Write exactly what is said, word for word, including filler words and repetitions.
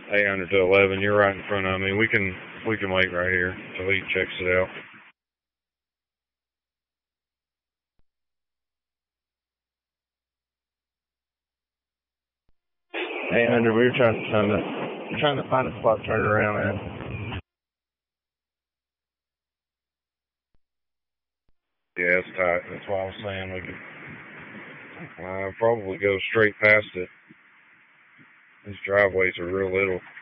eight hundred to eleven. You're right in front of me. We can we can wait right here till he checks it out. eight hundred. We were trying to trying to trying to find a spot to turn it around at. Yeah, it's tight. That's why I was saying we could uh, probably go straight past it. These driveways are real little.